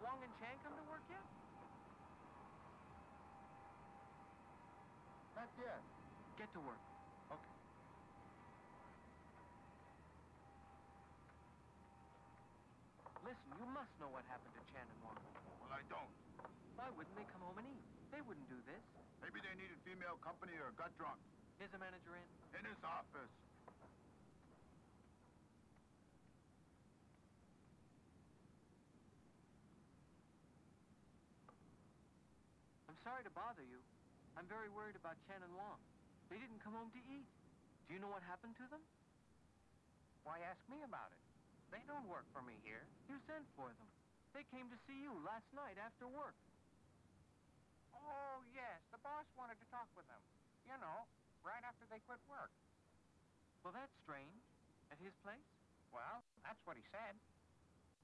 Wong and Chan come to work yet? Not yet. Get to work. Okay. Listen, you must know what happened to Chan and Wong. Well, I don't. Why wouldn't they come home and eat? They wouldn't do this. Maybe they needed female company or got drunk. Is the manager in? In his office. I'm sorry to bother you. I'm very worried about Chan and Wong. They didn't come home to eat. Do you know what happened to them? Why ask me about it? They don't work for me here. You sent for them. They came to see you last night after work. Oh, yes, the boss wanted to talk with them. You know, right after they quit work. Well, that's strange. At his place? Well, that's what he said.